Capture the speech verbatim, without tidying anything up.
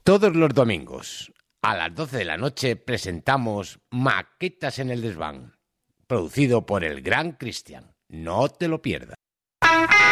Todos los domingos, a las doce de la noche, presentamos Maquetas en el Desván, producido por el gran Cristian. No te lo pierdas.